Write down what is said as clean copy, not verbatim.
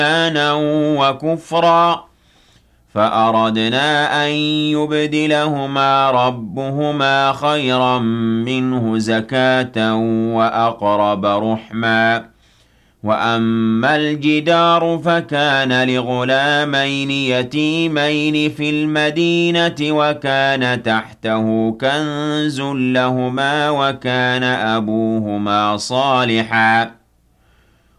إيمانا وكفرا فأردنا أن يبدلهما ربهما خيرا منه زكاة وأقرب رحما وأما الجدار فكان لغلامين يتيمين في المدينة وكان تحته كنز لهما وكان أبوهما صالحا